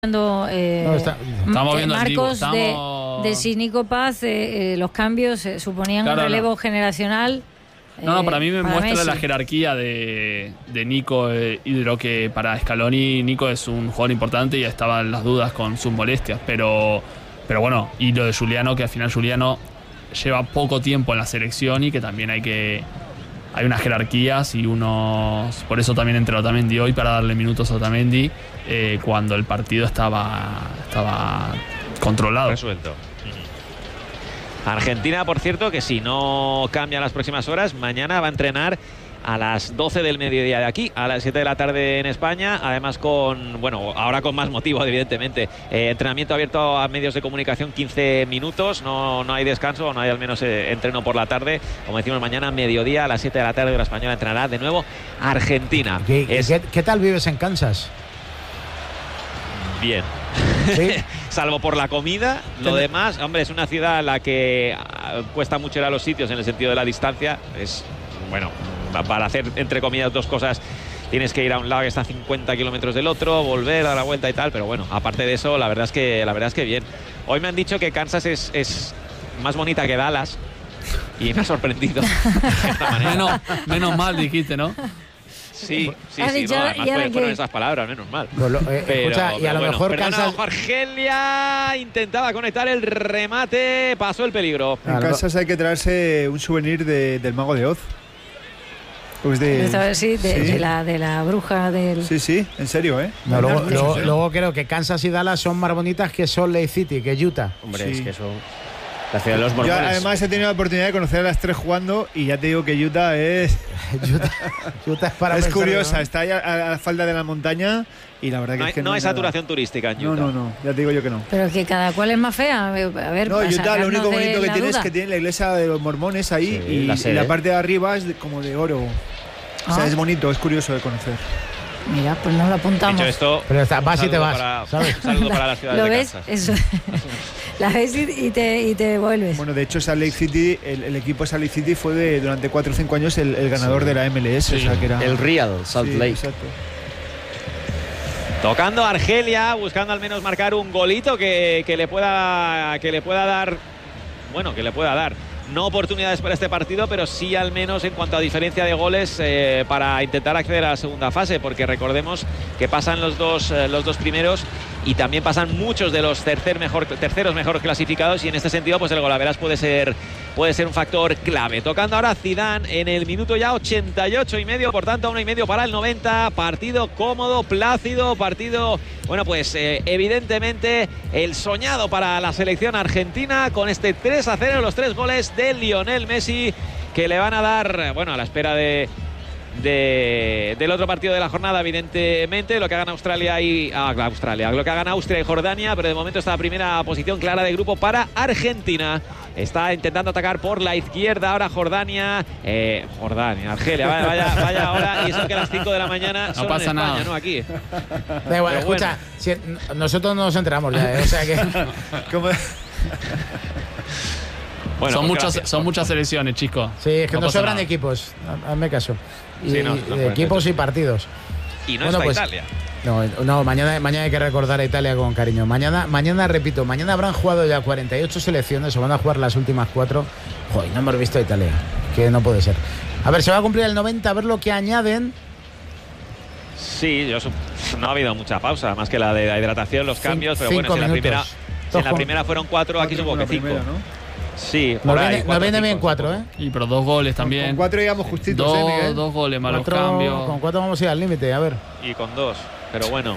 Estamos viendo Marcos de si Nico Paz, los cambios suponían un relevo generacional. Para mí me muestra Messi. la jerarquía de Nico y de lo que para Scaloni Nico es un jugador importante y estaban las dudas con sus molestias, pero bueno, y lo de Giuliano, que al final Giuliano lleva poco tiempo en la selección y que también hay unas jerarquías y por eso también entró Otamendi hoy para darle minutos a Otamendi cuando el partido estaba controlado. Resuelto. Argentina, por cierto, que si no cambia en las próximas horas, mañana va a entrenar a las 12 del mediodía de aquí, a las 7 de la tarde en España, además ahora con más motivo, evidentemente. Entrenamiento abierto a medios de comunicación, 15 minutos, no hay descanso, no hay al menos entreno por la tarde. Como decimos, mañana mediodía a las 7 de la tarde, hora española, entrenará de nuevo Argentina. ¿Qué tal vives en Kansas? Bien. ¿Sí? Salvo por la comida, lo demás, hombre, es una ciudad a la que cuesta mucho ir a los sitios en el sentido de la distancia. Para hacer, entre comillas, dos cosas, tienes que ir a un lado que está a 50 kilómetros del otro, volver, dar la vuelta y tal, pero bueno, aparte de eso, la verdad es que bien. Hoy me han dicho que Kansas es más bonita que Dallas y me ha sorprendido. Menos mal dijiste, ¿no? Sí, además fueron esas palabras, menos mal. Escucha, y a lo mejor Kansas... Argelia intentaba conectar el remate, pasó el peligro. En Kansas hay que traerse un souvenir del Mago de Oz. Pues de la bruja del... Sí, en serio, ¿eh? Luego creo que Kansas y Dallas son más bonitas que Salt Lake City, que Utah. Hombre, es que son la ciudad de los mormones. Yo además he tenido la oportunidad de conocer a las tres jugando y ya te digo que Utah es... Utah es para es pensar, curiosa, ¿no? está ahí a la falda de la montaña y la verdad que es que no hay saturación turística en Utah. No, ya te digo yo que no. Pero que cada cual es más fea. A ver, no, Utah lo único bonito que tiene duda. es que tiene la iglesia de los mormones ahí y la parte de arriba es como de oro. O sea, es bonito, es curioso de conocer. Mira, pues no lo apuntamos. Dicho esto, pero vas y te vas, ¿sabes? Un saludo para las ciudades ¿Lo de ves? Kansas. Eso. La ves y te vuelves. Bueno, de hecho, Salt Lake City, el equipo Salt Lake City fue durante 4 o 5 años el ganador de la MLS. Sí. O sea, que era... El Real Salt Lake. Exacto. Tocando Argelia, buscando al menos marcar un golito que le pueda dar. Bueno, que le pueda dar. No oportunidades para este partido, pero sí al menos en cuanto a diferencia de goles para intentar acceder a la segunda fase, porque recordemos que pasan los dos primeros y también pasan muchos de los terceros mejor clasificados, y en este sentido pues el golaveras puede ser un factor clave. Tocando ahora Zidane en el minuto ya 88 y medio, por tanto 1 y medio para el 90. Partido cómodo, plácido, partido, evidentemente el soñado para la selección argentina, con este 3-0, los 3 goles de Lionel Messi, que le van a dar, a la espera del otro partido de la jornada, evidentemente, lo que hagan lo que hagan Austria y Jordania, pero de momento esta primera posición clara de grupo para Argentina. Está intentando atacar por la izquierda ahora Argelia, vaya ahora, y eso que a las 5 de la mañana son pasa en España, nada. ¿no? Aquí. Da igual, escucha, si nosotros no nos enteramos ya, o sea que... Son muchas selecciones, chicos. Sí, es que no nos pasa sobran nada. equipos, hazme caso. No, equipos y partidos. Y no está Italia. No, mañana hay que recordar a Italia con cariño. Mañana habrán jugado ya 48 selecciones, o van a jugar las últimas 4. Joder, no hemos visto a Italia, que no puede ser. A ver, se va a cumplir el 90, a ver lo que añaden. Sí, no ha habido mucha pausa, más que la de la hidratación, los cambios, pero bueno, si en la primera fueron 4, aquí supongo que 5. Sí, nos viene bien 4, ¿eh? Y pero 2 goles también. Con 4 llegamos justitos, Miguel. 2 goles, malos cambios. Con 4 vamos a ir al límite, a ver. Y con 2, pero bueno.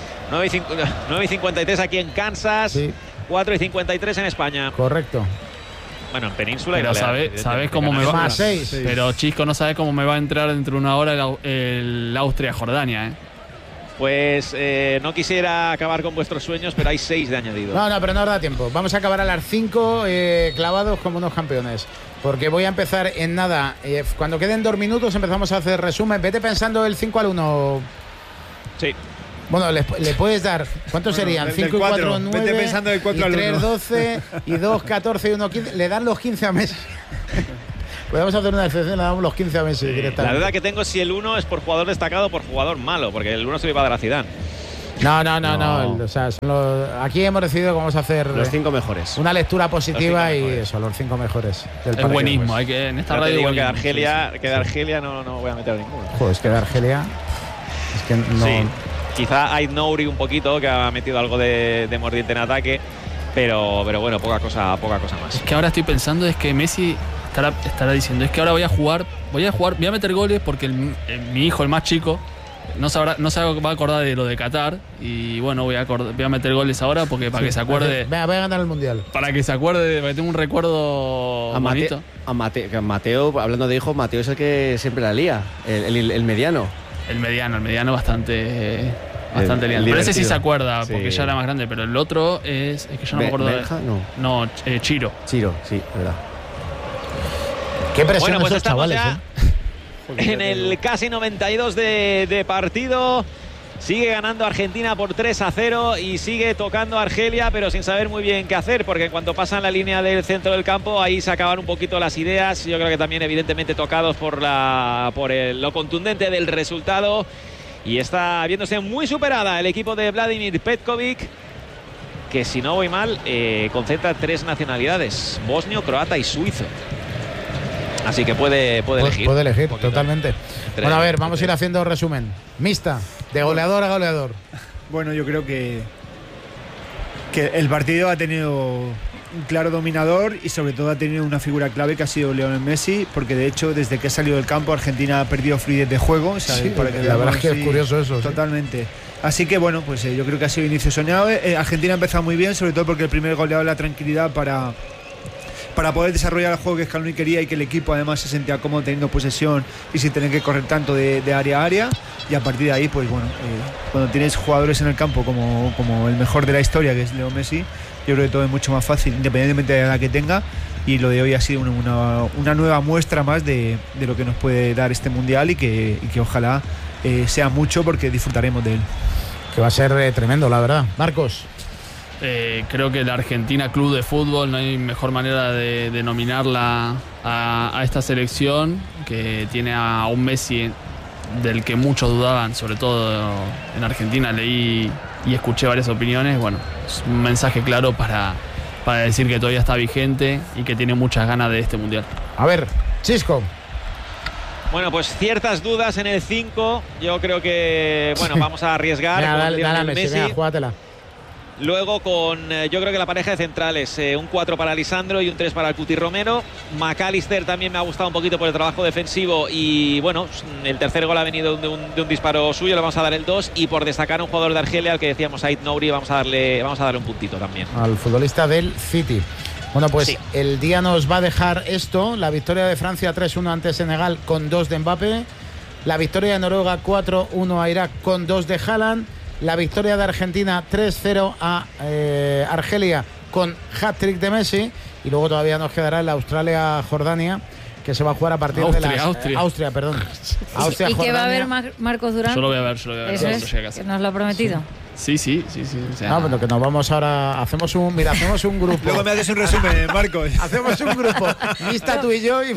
9:53 aquí en Kansas, sí. 4:53 en España. Correcto. Bueno, en Península. Pero sabes cómo me va. Más 6. Pero Chisco, no sabes cómo me va a entrar dentro de una hora el Austria-Jordania, ¿eh? Pues no quisiera acabar con vuestros sueños, pero hay 6 de añadido. No, pero no os da tiempo. Vamos a acabar a las 5 clavados como unos campeones. Porque voy a empezar en nada. Cuando queden 2 minutos empezamos a hacer resumen. Vete pensando el 5-1. Sí. Bueno, le puedes dar. ¿Cuántos serían? 5 y 4, 9. Vete pensando del 4 al 1. 3, 12. Y 2, 14 y 1, 15. Le dan los 15 a Messi. Podemos hacer una excepción, le damos los 15 a Messi directamente. La duda que tengo es si el 1 es por jugador destacado o por jugador malo, porque el 1 se lo iba a dar a Zidane. No. O sea, aquí hemos decidido que vamos a hacer los 5 mejores. Una lectura positiva y eso, los 5 mejores. Del es buenísimo, pues. Hay que en esta radio digo que de Argelia no voy a meter ninguno. Joder, es que de Argelia es que no. Sí, quizá Ait Nouri un poquito, que ha metido algo de mordiente en ataque, pero bueno, poca cosa más. Es que ahora estoy pensando es que Messi estará diciendo, es que ahora voy a meter goles porque mi hijo, el más chico, no se va a acordar de lo de Qatar y bueno, voy a meter goles ahora porque para que se acuerde. Voy a ganar el Mundial. Para que se acuerde, para que tenga un recuerdo bonito. Mateo, hablando de hijo, Mateo es el que siempre la lía, el mediano. El mediano bastante liante. Pero ese sí se acuerda, porque ya era más grande, pero el otro es que yo no me acuerdo. ¿Benja? No, Chiro. Chiro, sí, verdad. Qué presión pues esos chavales, ya en el casi 92 de partido. Sigue ganando Argentina por 3-0 y sigue tocando Argelia, pero sin saber muy bien qué hacer, porque en cuanto pasan la línea del centro del campo, ahí se acaban un poquito las ideas. Yo creo que también evidentemente tocados por lo contundente del resultado. Y está viéndose muy superada el equipo de Vladimir Petkovic, que si no voy mal, concentra 3 nacionalidades: bosnio, croata y suizo. Así que puede elegir. Puede elegir, totalmente. Bueno, a ver, vamos a ir haciendo resumen. Mixta, de goleador a goleador. Bueno, yo creo que el partido ha tenido un claro dominador y sobre todo ha tenido una figura clave que ha sido Lionel Messi, porque de hecho desde que ha salido del campo Argentina ha perdido fluidez de juego. Sí, para que la verdad es que es curioso eso. Totalmente. Sí. Así que bueno, pues yo creo que ha sido inicio soñado. Argentina ha empezado muy bien, sobre todo porque el primer gol le ha dado la tranquilidad para poder desarrollar el juego que Scaloni quería y que el equipo además se sentía cómodo teniendo posesión y sin tener que correr tanto de área a área. Y a partir de ahí, pues bueno, cuando tienes jugadores en el campo como el mejor de la historia, que es Leo Messi, yo creo que todo es mucho más fácil, independientemente de la que tenga. Y lo de hoy ha sido una nueva muestra más de lo que nos puede dar este Mundial y que ojalá sea mucho, porque disfrutaremos de él. Que va a ser tremendo, la verdad. Marcos. Creo que la Argentina Club de Fútbol, no hay mejor manera de denominarla a esta selección, que tiene a un Messi del que muchos dudaban, sobre todo en Argentina. Leí y escuché varias opiniones. Bueno, es un mensaje claro para decir que todavía está vigente y que tiene muchas ganas de este Mundial. A ver, Chisco. Bueno, pues ciertas dudas en el 5. Yo creo que, bueno, vamos a arriesgar. Dale a Messi, venga, júgatela. Luego yo creo que la pareja de centrales, un 4 para Lisandro y un 3 para el Cuti Romero. McAllister también me ha gustado un poquito por el trabajo defensivo y bueno, el tercer gol ha venido de un disparo suyo, le vamos a dar el 2, y por destacar a un jugador de Argelia, al que decíamos, Ait Nouri, vamos a darle un puntito también. Al futbolista del City. Bueno, pues sí. El día nos va a dejar esto: la victoria de Francia 3-1 ante Senegal con 2 de Mbappé, la victoria de Noruega 4-1 a Irak con 2 de Haaland, la victoria de Argentina 3-0 a Argelia con hat-trick de Messi, y luego todavía nos quedará la Australia-Jordania, que se va a jugar a partir de las... Austria, perdón. Austria, ¿y qué va a haber Marcos Durán? Yo lo voy a ver. Eso es, que nos lo ha prometido. Sí. O sea, bueno, que nos vamos ahora, hacemos un grupo. Luego me haces un resumen, Marcos. Hacemos un grupo. Lista tú y yo.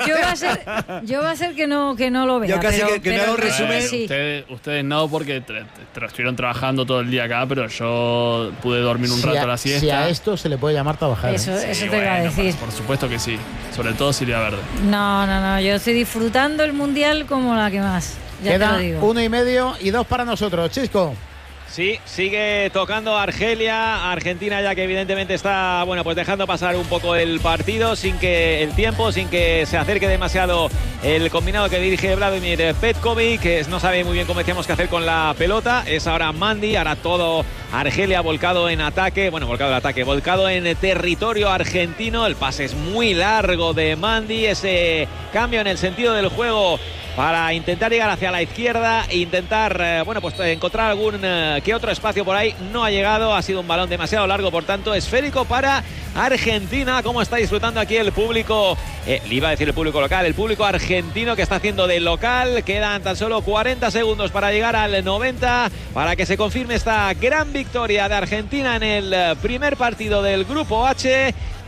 Yo va a ser que no lo vea. Yo casi que me haga un resumen. Sí. Ustedes no, porque estuvieron trabajando todo el día acá, pero yo pude dormir un rato a la siesta. Si a esto se le puede llamar trabajar. Eso te iba a decir. Por supuesto que sí. Sobre todo Silvia Verde. No. Yo estoy disfrutando el Mundial como la que más. Ya queda te lo digo. 1,5 y 2 para nosotros. Chisco. Sí, sigue tocando Argelia. Argentina ya que evidentemente está, bueno, pues dejando pasar un poco el partido sin que se acerque demasiado el combinado que dirige Vladimir Petkovic, que no sabe muy bien cómo decíamos qué hacer con la pelota. Es ahora Mandi, ahora todo Argelia volcado en ataque, volcado en territorio argentino. El pase es muy largo de Mandi, ese cambio en el sentido del juego para intentar llegar hacia la izquierda e intentar, encontrar algún que otro espacio por ahí. No ha llegado, ha sido un balón demasiado largo, por tanto esférico para Argentina. Como está disfrutando aquí el público, le iba a decir el público local, el público argentino que está haciendo de local. Quedan tan solo 40 segundos para llegar al 90, para que se confirme esta gran victoria de Argentina en el primer partido del Grupo H.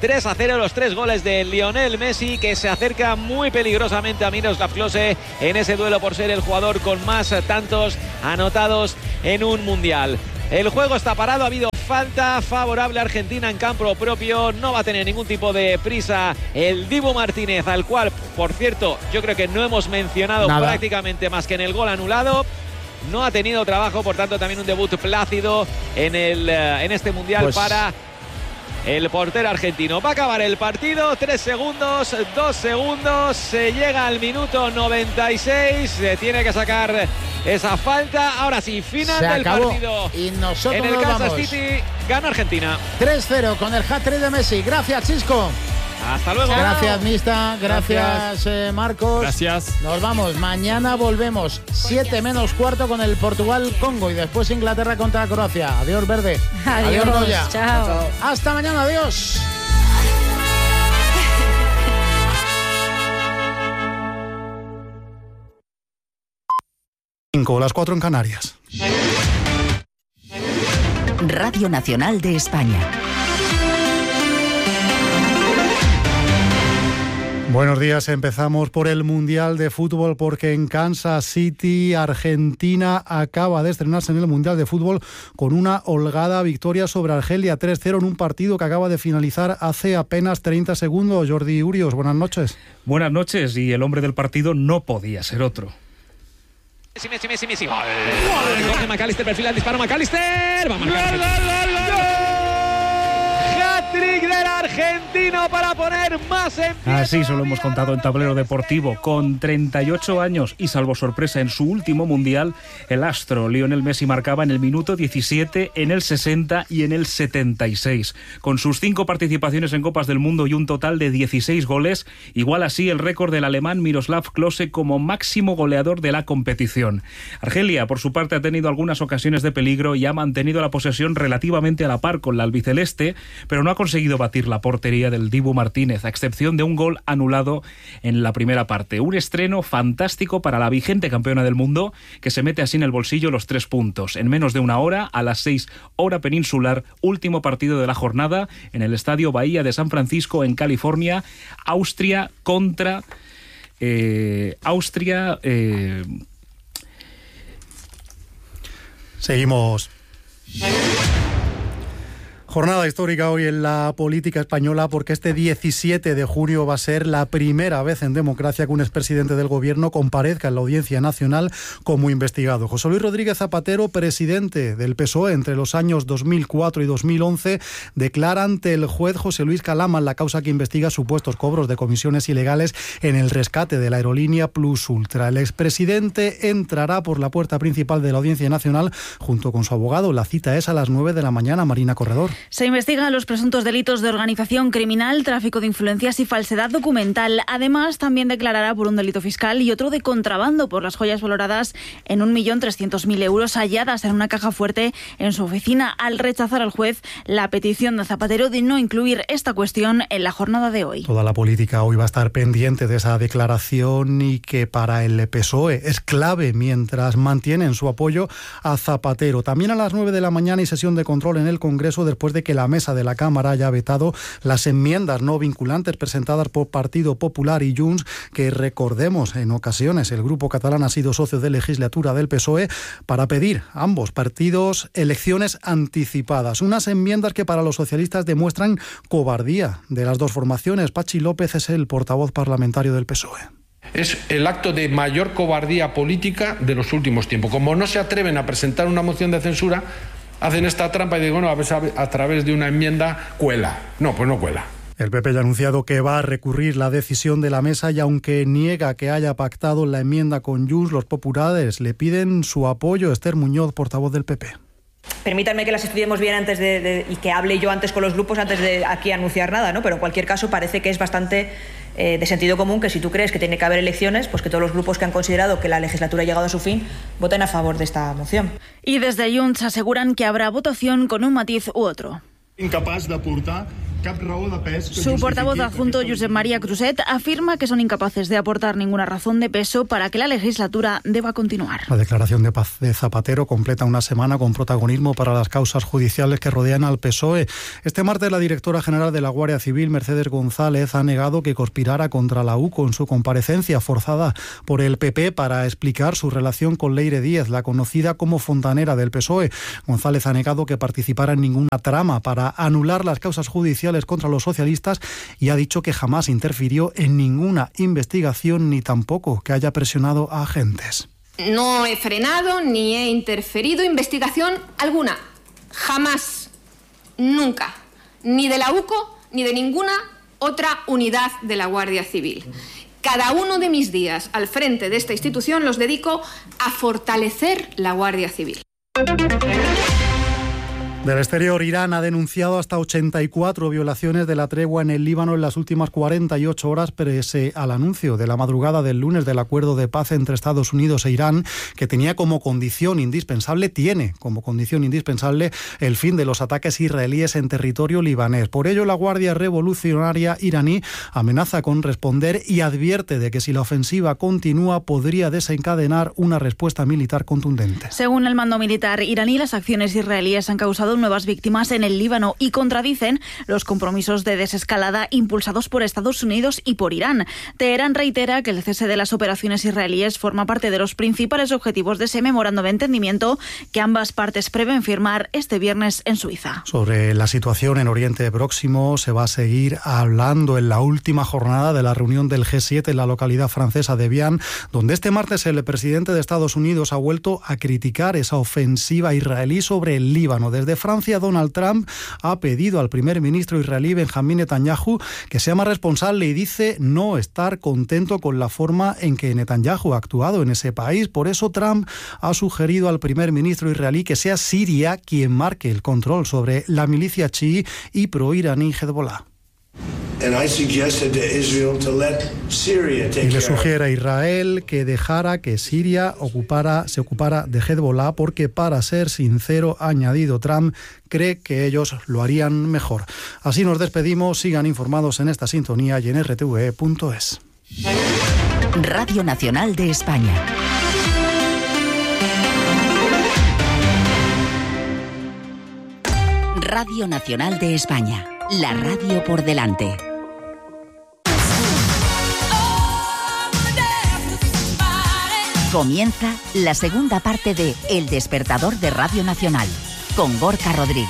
3-0, los 3 goles de Lionel Messi, que se acerca muy peligrosamente a Miroslav Klose en ese duelo por ser el jugador con más tantos anotados en un mundial. El juego está parado, ha habido falta favorable a Argentina en campo propio, no va a tener ningún tipo de prisa el Dibu Martínez, al cual, por cierto, yo creo que no hemos mencionado prácticamente más que en el gol anulado. No ha tenido trabajo, por tanto también un debut plácido en este mundial para el portero argentino. Va a acabar el partido, 3 segundos, 2 segundos, se llega al minuto 96, se tiene que sacar esa falta. Ahora sí, final del partido. Y nosotros en el Kansas City gana Argentina. 3-0 con el hat-trick de Messi. Gracias, Chisco. Hasta luego. Gracias, Mista. Gracias, Marcos. Gracias. Nos vamos. Mañana volvemos 7:15 con el Portugal-Congo y después Inglaterra contra Croacia. Adiós, Verde. Adiós, Goya. Chao. Hasta mañana. Adiós. Las 4 en Canarias. Radio Nacional de España. Buenos días, empezamos por el Mundial de Fútbol porque en Kansas City, Argentina acaba de estrenarse en el Mundial de Fútbol con una holgada victoria sobre Argelia 3-0 en un partido que acaba de finalizar hace apenas 30 segundos. Jordi Urios, buenas noches. Buenas noches, y el hombre del partido no podía ser otro. Messi. Gol. Jorge McAllister, perfila el disparo. McAllister. Va a marcar. ¡Gol! Hat-trick del argentino para poner más en pie. Así se lo hemos contado en Tablero Deportivo. Con 38 años y salvo sorpresa en su último mundial, el astro Lionel Messi marcaba en el minuto 17, en el 60 y en el 76. Con sus 5 participaciones en Copas del Mundo y un total de 16 goles, igual así el récord del alemán Miroslav Klose como máximo goleador de la competición. Argelia, por su parte, ha tenido algunas ocasiones de peligro y ha mantenido la posesión relativamente a la par con la albiceleste, pero no ha conseguido batir la portería del Dibu Martínez, a excepción de un gol anulado en la primera parte. Un estreno fantástico para la vigente campeona del mundo, que se mete así en el bolsillo los 3 puntos. En menos de una hora, a las 6 hora peninsular, último partido de la jornada en el Estadio Bahía de San Francisco, en California. Austria contra... Seguimos. Jornada histórica hoy en la política española porque este 17 de junio va a ser la primera vez en democracia que un expresidente del gobierno comparezca en la Audiencia Nacional como investigado. José Luis Rodríguez Zapatero, presidente del PSOE entre los años 2004 y 2011, declara ante el juez José Luis Calaman la causa que investiga supuestos cobros de comisiones ilegales en el rescate de la aerolínea Plus Ultra. El expresidente entrará por la puerta principal de la Audiencia Nacional junto con su abogado. La cita es a las 9 de la mañana. Marina Corredor. Se investigan los presuntos delitos de organización criminal, tráfico de influencias y falsedad documental. Además, también declarará por un delito fiscal y otro de contrabando por las joyas valoradas en 1.300.000 euros halladas en una caja fuerte en su oficina, al rechazar al juez la petición de Zapatero de no incluir esta cuestión en la jornada de hoy. Toda la política hoy va a estar pendiente de esa declaración y que para el PSOE es clave mientras mantienen su apoyo a Zapatero. También a las 9 de la mañana y sesión de control en el Congreso después de que la mesa de la Cámara haya vetado las enmiendas no vinculantes presentadas por Partido Popular y Junts, que recordemos en ocasiones el grupo catalán ha sido socio de legislatura del PSOE, para pedir a ambos partidos elecciones anticipadas. Unas enmiendas que para los socialistas demuestran cobardía de las dos formaciones. Pachi López es el portavoz parlamentario del PSOE. Es el acto de mayor cobardía política de los últimos tiempos. Como no se atreven a presentar una moción de censura, hacen esta trampa y digo, bueno, a través de una enmienda cuela. No, pues no cuela. El PP ya ha anunciado que va a recurrir la decisión de la mesa y aunque niega que haya pactado la enmienda con Junts, los populares le piden su apoyo. Esther Muñoz, portavoz del PP. Permítanme que las estudiemos bien antes y que hable yo antes con los grupos antes de aquí anunciar nada, ¿no? Pero en cualquier caso parece que es bastante de sentido común que si tú crees que tiene que haber elecciones, pues que todos los grupos que han considerado que la legislatura ha llegado a su fin voten a favor de esta moción. Y desde Junts aseguran que habrá votación con un matiz u otro. Incapaç de portar Su portavoz adjunto, Josep María Cruzet, afirma que son incapaces de aportar ninguna razón de peso para que la legislatura deba continuar. La declaración de Zapatero completa una semana con protagonismo para las causas judiciales que rodean al PSOE. Este martes, la directora general de la Guardia Civil, Mercedes González, ha negado que conspirara contra la UCO en su comparecencia forzada por el PP para explicar su relación con Leire Díez, la conocida como fontanera del PSOE. González ha negado que participara en ninguna trama para anular las causas judiciales contra los socialistas y ha dicho que jamás interfirió en ninguna investigación ni tampoco que haya presionado a agentes. No he frenado ni he interferido investigación alguna. Jamás. Nunca. Ni de la UCO ni de ninguna otra unidad de la Guardia Civil. Cada uno de mis días al frente de esta institución los dedico a fortalecer la Guardia Civil. Del exterior, Irán ha denunciado hasta 84 violaciones de la tregua en el Líbano en las últimas 48 horas, pese al anuncio de la madrugada del lunes del acuerdo de paz entre Estados Unidos e Irán, que tiene como condición indispensable el fin de los ataques israelíes en territorio libanés. Por ello, la Guardia Revolucionaria iraní amenaza con responder y advierte de que si la ofensiva continúa podría desencadenar una respuesta militar contundente. Según el mando militar iraní, las acciones israelíes han causado nuevas víctimas en el Líbano y contradicen los compromisos de desescalada impulsados por Estados Unidos y por Irán. Teherán reitera que el cese de las operaciones israelíes forma parte de los principales objetivos de ese memorando de entendimiento que ambas partes prevén firmar este viernes en Suiza. Sobre la situación en Oriente Próximo se va a seguir hablando en la última jornada de la reunión del G7 en la localidad francesa de Evian, donde este martes el presidente de Estados Unidos ha vuelto a criticar esa ofensiva israelí sobre el Líbano. Desde Francia, Donald Trump ha pedido al primer ministro israelí Benjamín Netanyahu que sea más responsable y dice no estar contento con la forma en que Netanyahu ha actuado en ese país. Por eso Trump ha sugerido al primer ministro israelí que sea Siria quien marque el control sobre la milicia chií y proiraní Hezbollah. Y le sugiere a Israel que dejara que Siria se ocupara de Hezbollah porque, para ser sincero, ha añadido Trump, cree que ellos lo harían mejor. Así nos despedimos. Sigan informados en esta sintonía y en rtve.es. Radio Nacional de España. Radio Nacional de España. La radio por delante. Comienza la segunda parte de El Despertador de Radio Nacional, con Gorka Rodríguez.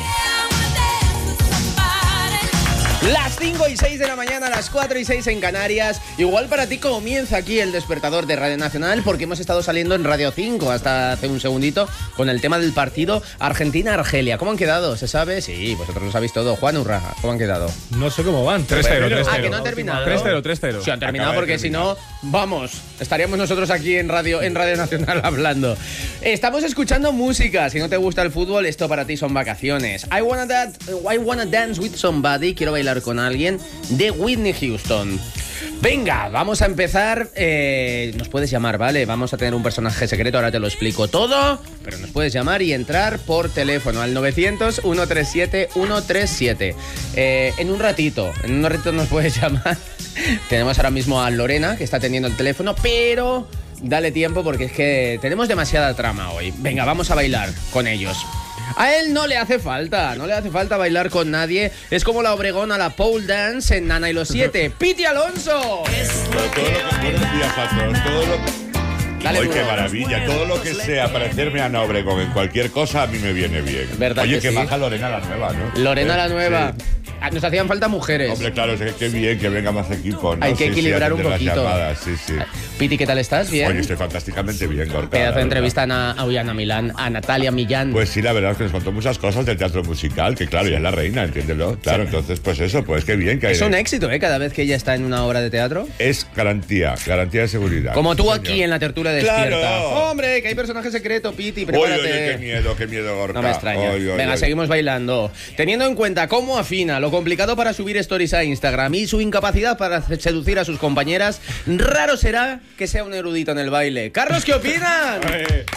Las 5:06 de la mañana, las 4:06 en Canarias. Igual para ti comienza aquí el Despertador de Radio Nacional, porque hemos estado saliendo en Radio 5 hasta hace un segundito con el tema del partido Argentina-Argelia. ¿Cómo han quedado? ¿Se sabe? Sí, vosotros lo sabéis todo. Juan Urra, ¿cómo han quedado? No sé cómo van. 3-0, 3-0. Ah, que no han terminado. 3-0. Sí, han terminado porque si no, vamos, estaríamos nosotros aquí en Radio Nacional hablando. Estamos escuchando música. Si no te gusta el fútbol, esto para ti son vacaciones. I wanna dance with somebody. Quiero bailar con alguien, de Whitney Houston. Venga, vamos a empezar. Nos puedes llamar, ¿vale? Vamos a tener un personaje secreto, ahora te lo explico todo, pero nos puedes llamar y entrar por teléfono al 900-137-137. En un ratito nos puedes llamar. Tenemos ahora mismo a Lorena, que está atendiendo el teléfono, pero dale tiempo porque es que tenemos demasiada trama hoy. Venga, vamos a bailar con ellos. A él no le hace falta bailar con nadie. Es como la Obregón a la pole dance en Nana y los 7. ¡Piti Alonso! Buenos días a todos. ¡Ay, qué maravilla! Todo lo que sea parecerme a Ana Obregón en cualquier cosa a mí me viene bien. ¿Verdad? Oye, que sí. baja Lorena la nueva, ¿no? Lorena la nueva. Sí. Nos hacían falta mujeres. Hombre, claro, qué bien que venga más equipo, ¿no? Hay que equilibrar un poquito. Sí. Piti, ¿qué tal estás? ¿Bien? Oye, estoy fantásticamente bien, Gorka. Pedazo de entrevista a Natalia Millán. Pues sí, la verdad es que nos contó muchas cosas del teatro musical, que claro, ella es la reina, entiéndelo. Claro, sí. Entonces, pues eso, pues qué bien. Es un éxito, ¿eh? Cada vez que ella está en una obra de teatro. Es garantía de seguridad. Como tú aquí en la tertulia Despierta. ¡Claro! ¡Hombre, que hay personaje secreto, Piti! Prepárate. Oye, qué miedo, Gorka. No me extraña. Venga, seguimos bailando. Teniendo en cuenta cómo afina, lo complicado para subir stories a Instagram y su incapacidad para seducir a sus compañeras, raro será que sea un erudito en el baile. Carlos, ¿qué opinan?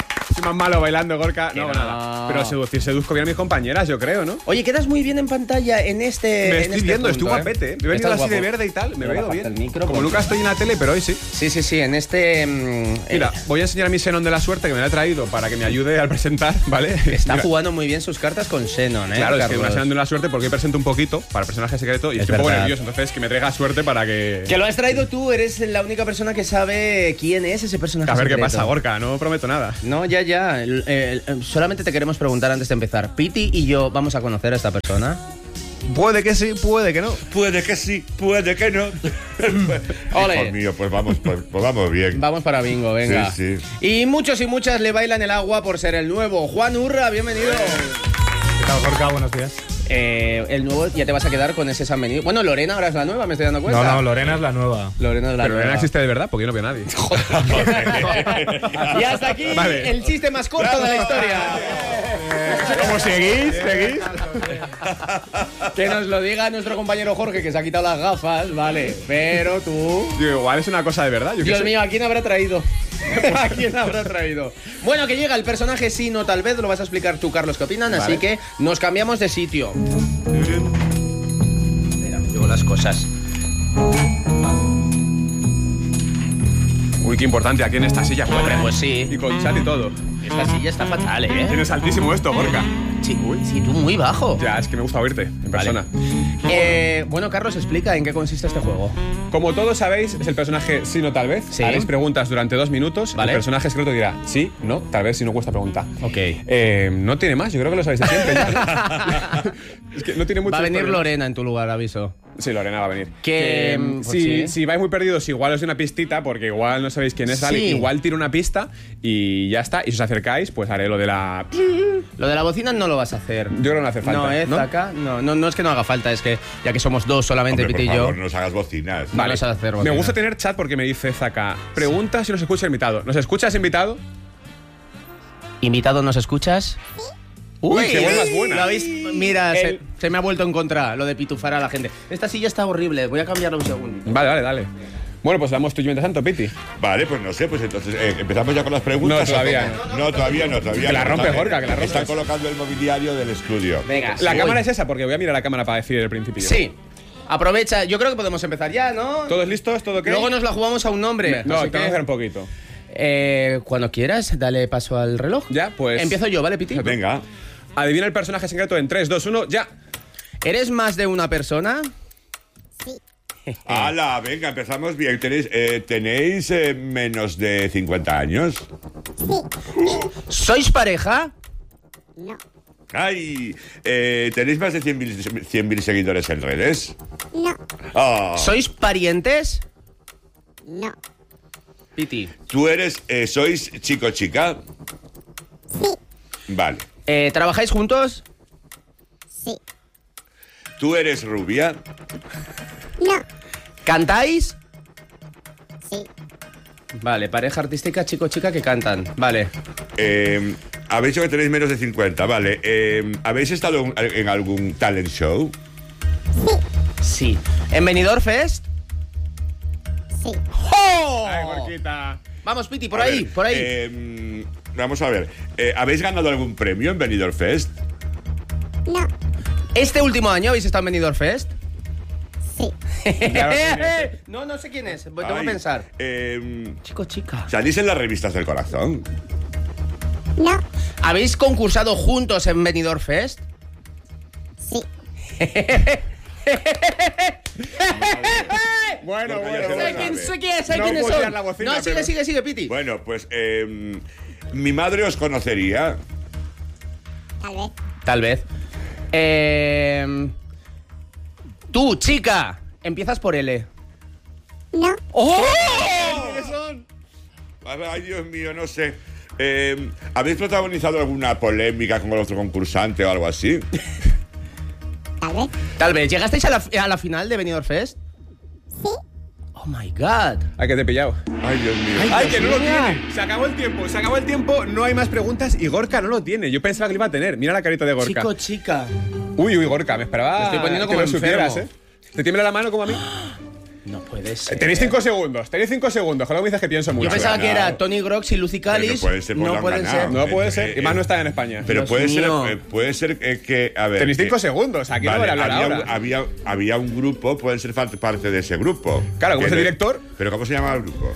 más malo bailando, Gorka. No, nada. Pero seduzco bien a mis compañeras, yo creo, ¿no? Oye, quedas muy bien en pantalla en este. Me estoy viendo, estoy guapete. Me he venido así de verde y tal. Me veo bien. Como nunca estoy en la tele, pero hoy sí. Sí, en este. Mira, voy a enseñar mi Xenon de la suerte que me lo he traído para que me ayude al presentar, ¿vale? Está jugando muy bien sus cartas con Xenon, ¿eh? Claro, es que una Xenon de la suerte porque hoy presento un poquito para el personaje secreto y estoy un poco nervioso. Entonces, que me traiga suerte para que. Que lo has traído tú, eres la única persona que sabe quién es ese personaje secreto. A ver qué pasa, Gorka, no prometo nada. No, ya. Solamente te queremos preguntar antes de empezar. ¿Piti y yo vamos a conocer a esta persona? Puede que sí, puede que no. Puede que sí, puede que no. Ole. Hijo mío, pues vamos bien. Vamos para bingo, venga. Sí. Y muchos y muchas le bailan el agua por ser el nuevo. Juan Urra, bienvenido. ¿Qué tal, Gorka? Buenos días. El nuevo, ya te vas a quedar con ese San Benito. Bueno, Lorena ahora es la nueva, me estoy dando cuenta. No, Lorena es la nueva. Pero Lorena existe de verdad, porque yo no veo a nadie. Y hasta aquí el chiste más corto de la historia. ¿Cómo seguís? Que nos lo diga nuestro compañero Jorge, que se ha quitado las gafas, vale. Pero tú... Igual es una cosa de verdad. Dios mío, ¿a quién habrá traído? ¿A quién habrá traído? Bueno, que llega el personaje sí, no tal vez, lo vas a explicar tú, Carlos, qué opinan, vale. Así que nos cambiamos de sitio. Espera, me llevo las cosas. Uy, qué importante aquí en esta silla. Hombre, pues sí. Y con chat y todo. Esta silla está fatal, ¿eh? Tienes altísimo esto, Gorka. Sí, tú muy bajo. Ya, es que me gusta oírte en persona. Bueno, Carlos, explica en qué consiste este juego. Como todos sabéis, es el personaje sí, no, tal vez. Sí. Haréis preguntas durante 2 minutos. Vale. El personaje secreto dirá sí, no, tal vez, si no cuesta pregunta. Ok. No tiene más, yo creo que lo sabéis de siempre. Ya, ¿no? Es que no tiene mucho. Va a venir Lorena en tu lugar, aviso. Sí, Lorena va a venir. Pues si vais muy perdidos, igual os doy una pistita, porque igual no sabéis quién es, ¿vale? Igual tiro una pista y ya está. Y si os acercáis, pues haré lo de la... Lo de la bocina no lo vas a hacer. Yo creo que no hace falta. No, acá. No es que no haga falta, es que ya que somos dos solamente, Hombre, Piti y por favor, yo. no nos hagas bocinas. Vale, a hacer bocinas. Me gusta tener chat porque me dice Zaka, pregunta si nos escucha el invitado. ¿Nos escuchas, invitado? ¿Invitado, nos escuchas? Uy, qué buena, más buena. ¿Lo veis? Mira, se me ha vuelto en contra lo de pitufar a la gente. Esta silla está horrible, voy a cambiarla un segundo. Dale. Bueno, pues damos tu mientras tanto, Piti. Vale, pues no sé, pues entonces empezamos ya con las preguntas. No, todavía no. Todavía. Que la rompe, Gorka, que la rompe. Están colocando el mobiliario del estudio. Venga, la cámara es esa, porque voy a mirar la cámara para decir el principio. Sí. Aprovecha, yo creo que podemos empezar ya, ¿no? ¿Todos listos? ¿Todo qué? Luego nos la jugamos a un nombre. No, tengo que hacer un poquito. Cuando quieras, dale paso al reloj. Ya, pues... Empiezo yo, ¿vale, Piti? Venga. Adivina el personaje secreto en 3, 2, 1, ya. ¿Eres más de una persona? Sí. ¡Hala! Venga, empezamos bien. ¿Tenéis menos de 50 años? Sí. ¿Sois pareja? No. ¡Ay! ¿Tenéis más de 100.000 seguidores en redes? No. Oh. ¿Sois parientes? No. Piti. ¿Tú sois chico-chica? Sí. Vale. ¿Trabajáis juntos? Sí. ¿Tú eres rubia? No. ¿Cantáis? Sí. Vale, pareja artística, chico-chica que cantan. Vale. Habéis dicho que tenéis menos de 50, vale. ¿Habéis estado en algún talent show? Sí. ¿En Benidorm Fest? Sí. ¡Oh! ¡Ay, Gorquita! Vamos, Piti, por ahí. Vamos a ver. ¿Habéis ganado algún premio en Benidorm Fest? No. ¿Este último año habéis estado en Benidorm Fest? Sí. No sé quién es. Tengo que pensar. Chico-chica. ¿Salís en las revistas del corazón? No. ¿Habéis concursado juntos en Benidorm Fest? Sí. Bueno. Sé quiénes son. No, sigue, Piti. Bueno, pues mi madre os conocería. Tal vez. Tú, chica, empiezas por L. No. ¡Oh! ¿Qué son? Ay, Dios mío, no sé. ¿Habéis protagonizado alguna polémica con el otro concursante o algo así? Tal vez. ¿Llegasteis a la final de Benidorm Fest? Sí. Oh my God. Ay, que te he pillado. Ay, Dios mío. Ay, que no lo tiene. Se acabó el tiempo, no hay más preguntas y Gorka no lo tiene. Yo pensaba que lo iba a tener. Mira la carita de Gorka. Chico, chica. Uy, Gorka, me esperaba. Me estoy poniendo como que lo enfermo. supieras, ¿eh? ¿Te tiembla la mano como a mí? No puede puede ser. Tenéis 5 segundos, Con lo que dices que pienso mucho. Yo pensaba que era Tony Grox y Lucy Calis. No pueden ser. Y más no están en España. Pero puede ser que. A ver. Tenéis 5 segundos. Aquí no van a hablar ahora. Había un grupo, pueden ser parte de ese grupo. Claro, como es el director. Pero ¿cómo se llama el grupo?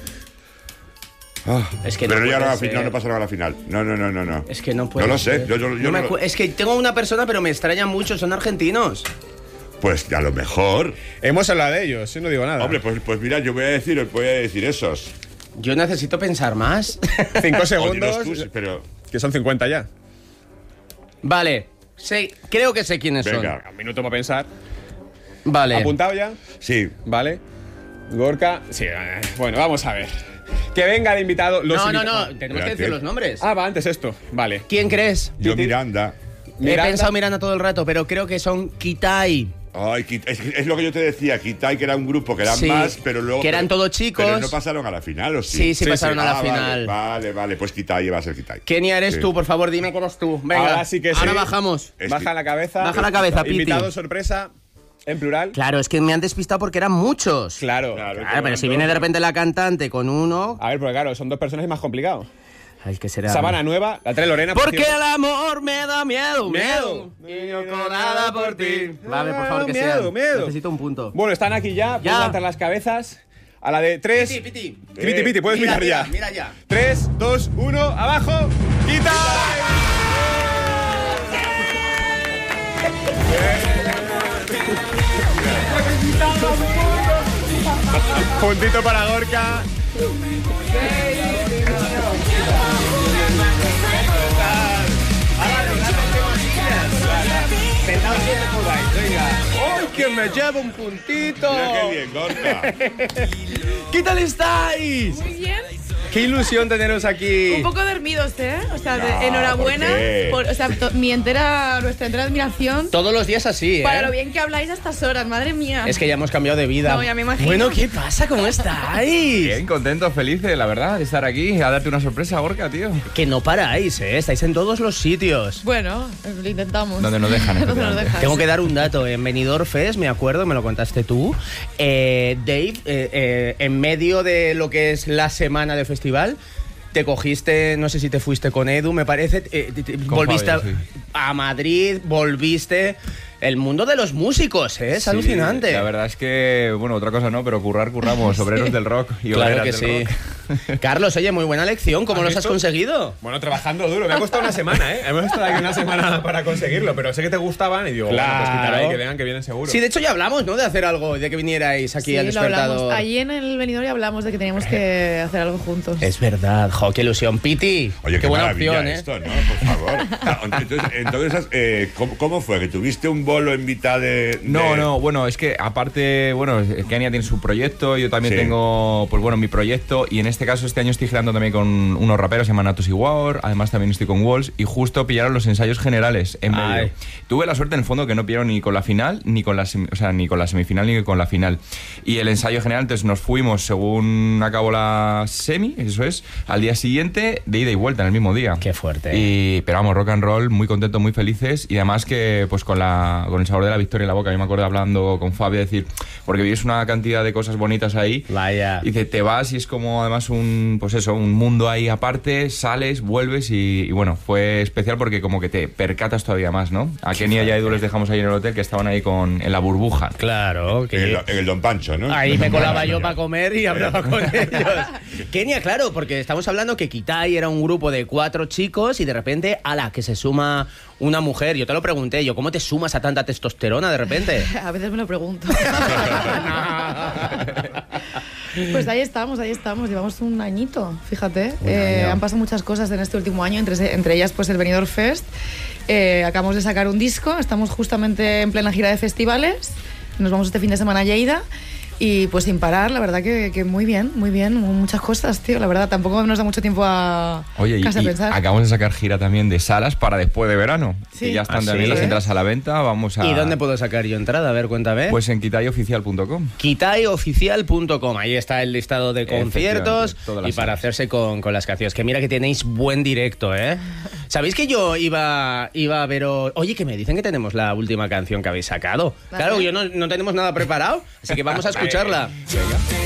Es que pero no pasaron a la final. No. Es que no puede. No lo sé. Es que tengo una persona, pero me extraña mucho. Son argentinos. Pues a lo mejor. Hemos hablado de ellos, no digo nada. Hombre, pues mira, yo voy a decir esos. Yo necesito pensar más. 5 segundos. Pero... Que son 50 ya. Vale. Creo que sé quiénes son. Un minuto para pensar. Vale. ¿Apuntado ya? Sí. Vale. Gorka. Sí. Bueno, vamos a ver. Que venga el invitado. No. Tenemos que decir los nombres. Va, antes esto. Vale. ¿Quién crees? Yo, Miranda. He pensado Miranda todo el rato, pero creo que son Kitai. Ay, es lo que yo te decía, Kitai, que era un grupo que eran más, pero luego... Que eran todos chicos. Pero no pasaron a la final, ¿o sí? Sí, pasaron a la final. Vale, pues Kitai va a ser Kitai. Kenia, eres tú, por favor, dime que eres tú. Venga, ahora sí que sí. Ahora bajamos. Baja la cabeza, Piti. Invitado sorpresa, en plural. Claro, es que me han despistado porque eran muchos. Claro, pero si viene de repente la cantante con uno... A ver, porque claro, son 2 personas y más complicado. Ay, ¿qué será? Sabana Nueva, la trae Lorena. Porque el amor me da miedo. Niño con nada por ti. Vale, por favor, que sea. Necesito un punto. Bueno, están aquí ya. Pueden levantar las cabezas. A la de 3. Piti, puedes mirar ya. Mira ya. 3, 2, 1, abajo. ¡Quita! Puntito para Gorka. ¡Ay, que me lleva un puntito! Mira qué bien, Gorka. ¿Qué tal estáis? Muy bien. Qué ilusión teneros aquí. Un poco dormidos, ¿eh? O sea, enhorabuena. Nuestra entera admiración. Todos los días así, ¿eh? Para lo bien que habláis a estas horas, madre mía. Es que ya hemos cambiado de vida. No, ya me imagino. Bueno, ¿qué pasa? ¿Cómo estáis? Bien, contentos, felices, la verdad, de estar aquí, a darte una sorpresa, Gorka, tío. Que no paráis, ¿eh? Estáis en todos los sitios. Bueno, lo intentamos. Donde nos dejan. Donde nos dejan. Tengo que dar un dato. En Benidorm Fest, me acuerdo, me lo contaste tú, Dave, en medio de lo que es la semana de festival, te cogiste, no sé si te fuiste con Edu, me parece, volviste Fabio, sí. a Madrid, volviste... El mundo de los músicos, ¿eh? Es alucinante. La verdad es que, bueno, otra cosa no, pero curramos, obreros del rock y claro que del sí. rock. Carlos, oye, muy buena lección. ¿Cómo los has conseguido? Bueno, trabajando duro. Me ha costado una semana, ¿eh? Hemos estado aquí una semana para conseguirlo, pero sé que te gustaban y digo, claro. Bueno, pues quitar ahí, que vean que vienen seguro. Sí, de hecho ya hablamos, ¿no? De hacer algo, de que vinierais aquí al Despertador. Allí en el Benidorm ya hablamos de que teníamos que hacer algo juntos. Es verdad, jo, qué ilusión. Piti, oye, qué buena maravilla opción, esto, ¿no? Por favor. Entonces ¿cómo fue? ¿Que tuviste un bolo en mitad de...? No, bueno, es que aparte, bueno, Kenia tiene su proyecto, yo también tengo, pues bueno, mi proyecto, y en este caso este año estoy girando también con unos raperos, se llaman Atos y War, además también estoy con Walls, y justo pillaron los ensayos generales en medio. Tuve la suerte en el fondo que no pillaron ni con la final, ni con la semifinal, ni con la final. Y el ensayo general, entonces nos fuimos según acabó la semi, eso es, al día siguiente, de ida y vuelta, en el mismo día. Qué fuerte. Pero vamos, rock and roll, muy contentos, muy felices, y además que pues con el sabor de la victoria en la boca. Yo me acuerdo hablando con Fabio, decir, porque vives una cantidad de cosas bonitas ahí. Vaya. Y dice, te vas y es como además un mundo ahí aparte, sales, vuelves y bueno, fue especial porque como que te percatas todavía más, ¿no? A Kenia y a Edu les dejamos ahí en el hotel, que estaban ahí en la burbuja. Claro. En el Don Pancho, ¿no? Ahí me colaba yo para comer y hablaba con ellos. Kenia, claro, porque estamos hablando que Kitai era un grupo de 4 chicos y de repente, ala, que se suma una mujer. Yo te lo pregunté, ¿cómo te sumas a tanta testosterona de repente? A veces me lo pregunto. Pues ahí estamos, llevamos un añito, fíjate. Han pasado muchas cosas en este último año, entre ellas pues el Benidorm Fest. Acabamos de sacar un disco, estamos justamente en plena gira de festivales, nos vamos este fin de semana a Lleida. Y pues sin parar, la verdad que muy bien, muchas cosas, tío, la verdad, tampoco nos da mucho tiempo a pensar. Acabamos de sacar gira también de salas para después de verano, sí. Y ya están también las entradas a la venta, ¿Y dónde puedo sacar yo entrada? A ver, cuéntame. Pues en kitaiOficial.com. kitaiOficial.com, ahí está el listado de conciertos y para hacerse con las canciones, que mira que tenéis buen directo, ¿eh? ¿Sabéis que yo iba a veros? Oye, que me dicen que tenemos la última canción que habéis sacado. Claro, yo no tenemos nada preparado, así que vamos a escucharla. Venga.